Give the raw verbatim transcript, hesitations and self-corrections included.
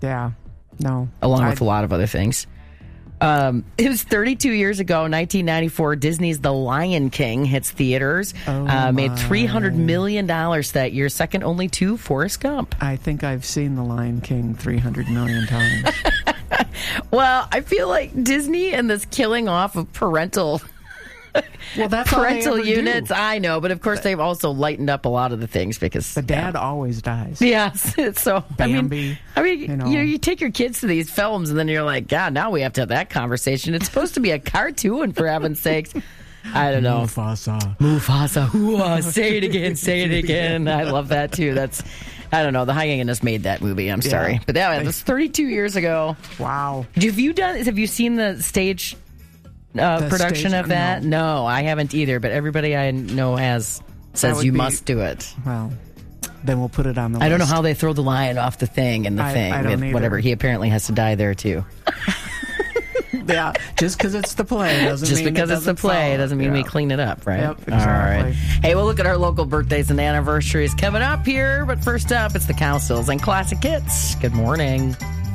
Yeah. No. Along I'd, with a lot of other things. Um, it was thirty-two years ago, nineteen ninety-four, Disney's The Lion King hits theaters. Oh uh, made my. three hundred million dollars that year, second only to Forrest Gump. I think I've seen The Lion King three hundred million times. Well, I feel like Disney and this killing off of parental Well, that's all they parental ever units, do. I know, but of course they've also lightened up a lot of the things because The dad always dies. Yes, so Bambi, I mean, I mean, you know. you know, you take your kids to these films, and then you're like, God, now we have to have that conversation. It's supposed to be a cartoon, for heaven's sakes. I don't know. Mufasa. Mufasa, hoo-ah, say it again, say it again. I love that too. That's, I don't know. The Hyenas made that movie. I'm sorry, Yeah. but that that was thirty-two years ago. Wow. Have you done? Have you seen the stage uh, The production stage- of that? no. No, I haven't either. But everybody I know has says would you be- must do it. Well, then we'll put it on the list. I don't know how they throw the lion off the thing and the I- thing. I don't and either. whatever. He apparently has to die there too. Yeah, just because it's the play doesn't Just mean because it it's the doesn't play follow. doesn't mean we Yeah. clean it up, right? Yep, All right. exactly. Hey, we'll look at our local birthdays and anniversaries coming up here. But first up, it's the Cowsills and Classic Hits. Good morning.